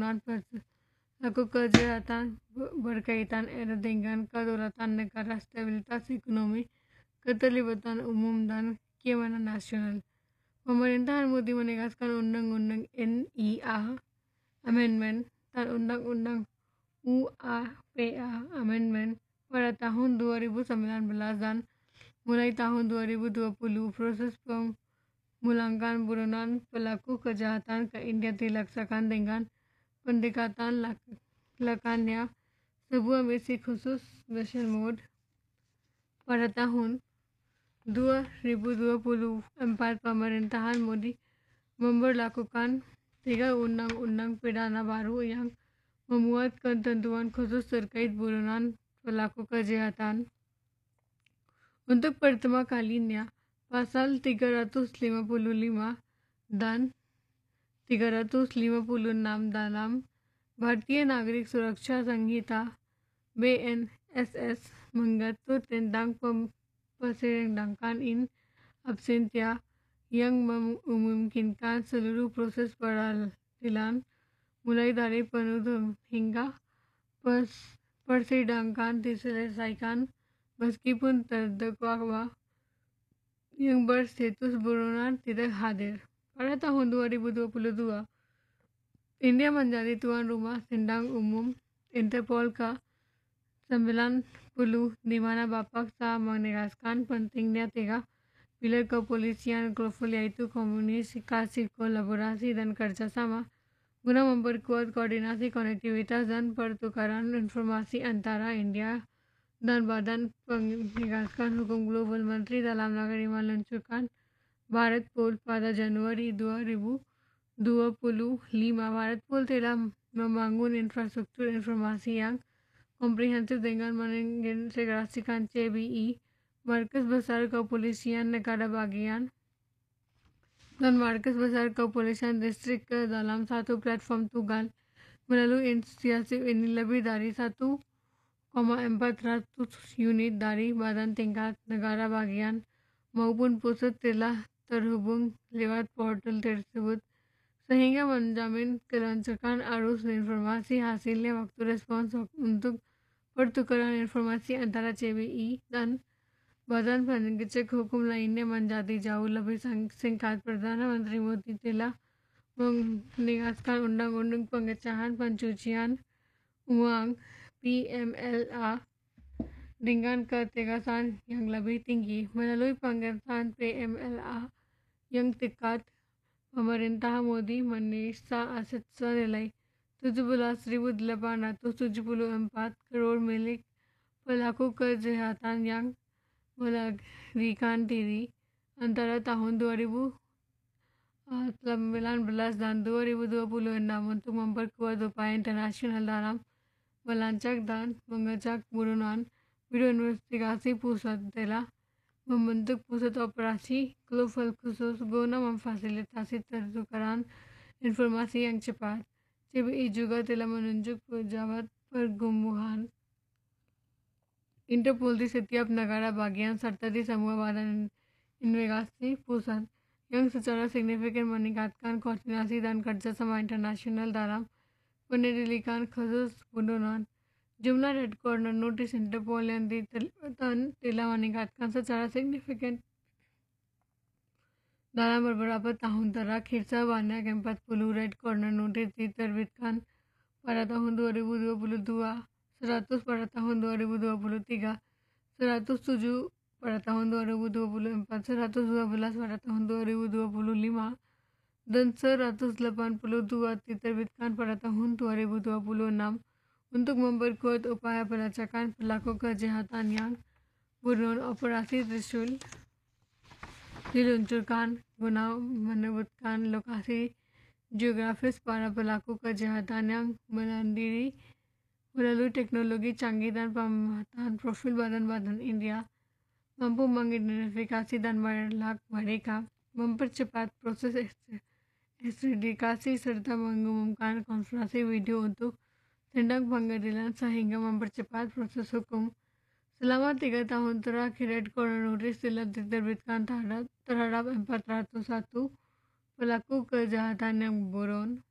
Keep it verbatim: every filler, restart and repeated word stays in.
buronan laku kejahatan berkaitan era dengan kedaulatan negara, stabilitas ekonomi, keterlibatan umum dan keamanan nasional. Pemerintahan Modi menegaskan Undang-Undang N I A Amendment dan Undang-Undang U A P A Amendment pada tahun dua ribu sembilan belas dan mulai tahun dua ribu dua puluh proses pemulangan buronan pelaku kejahatan ke India dilaksanakan dengan pendekatan lakannya sebuah misi khusus special mode. Pada tahun dua ribu dua puluh empat pemerintahan Modi memberlakukan tiga undang-undang pidana baru yang memuat ketentuan khusus terkait buronan pelaku kejahatan. Untuk pertama kalinya, pasal tiga ratus lima puluh lima dan tiga ratus lima puluh enam dalam Bharatiya Nagrik Suraksha Sanghita B N S S mengatur tentang persidangan in absentia yang memungkinkan seluruh proses peradilan mulai dari penuntut hingga persidangan diselesaikan meskipun terdakwa yang berstatus buronan tidak hadir. Pada tahun dua ribu dua puluh dua, India menjadi tuan rumah sidang umum Interpol ke sembilan puluh di mana Bapak Shah menegaskan pentingnya tiga pilar kepolisian global yaitu komunikasi, kolaborasi, dan kerjasama guna memperkuat koordinasi, konektivitas, dan pertukaran informasi antara India dan Badan Penegakan Hukum Global. Menteri Dalam Negeri meluncurkan Bharat Pol pada Januari dua ribu dua puluh lima. Bharat Pol telah membangun infrastruktur informasi yang komprehensif dengan mengintegrasikan C B I, Markas Besar Kepolisian Negara Bagian, dan Markas Besar Kepolisian Distrik ke dalam satu platform tunggal. Melalui inisiatif ini lebih dari satu koma empat ratus unit dari badan tingkat negara bagian maupun pusat telah terhubung lewat portal tersebut, sehingga menjamin kelancaran arus informasi. Hasilnya, waktu respons untuk pertukaran informasi antara C B I dan Badan Penegak Hukum lainnya menjadi jauh lebih singkat. Perdana Menteri Modi telah menegaskan Undang-Undang Pencegahan Pencucian Uang P M L A dengan ketegasan yang lebih tinggi. Melalui pengesahan P M L A yang tekat, pemerintah Modi menyita aset senilai tujuh belas ribu delapan ratus tujuh puluh empat crore milik pelaku kejahatan yang melarikan diri antara tahun dua ribu sembilan belas dan dua ribu dua puluh enam untuk memperkuat upaya internasional dalam melacak dan mengecek buronan. Biro Investigasi Pusat telah membentuk pusat operasi global khusus guna memfasilitasi pertukaran informasi yang cepat. C B I juga telah menunjuk pejabat pergumuhan Interpol di setiap negara bagian serta di semua badan investigasi pusat yang secara signifikan meningkatkan koordinasi dan kerjasama internasional dalam penyelidikan kasus buronan. Jumlah Red Corner Notice Interpol yang diterlibatkan telah meningkatkan secara signifikan dalam beberapa tahun terakhir. Sebanyak empat puluh Red Corner Notice diterbitkan pada tahun dua ribu dua puluh dua, seratus pada tahun dua ribu dua puluh tiga, seratus tujuh pada tahun dua ribu dua puluh empat, seratus dua belas pada tahun dua ribu dua puluh lima, dan seratus delapan puluh dua diterbitkan pada tahun dua ribu dua puluh enam untuk memperkuat upaya pelacakan pelaku kejahatan yang buronan. Operasi Trishul diluncurkan guna menyebutkan lokasi geografis para pelaku kejahatan yang mandiri melalui teknologi canggih dan pemetaan profil badan-badan India, mampu mengidentifikasi dan mengelak mereka, mempercepat proses ekstradisi serta mengumumkan konferensi video untuk tindak pengadilan sehingga mempercepat proses hukum. Selama tiga tahun terakhir, Red Corner Notice telah diterbitkan terhadap, terhadap empat ratus satu pelaku kejahatan yang buron.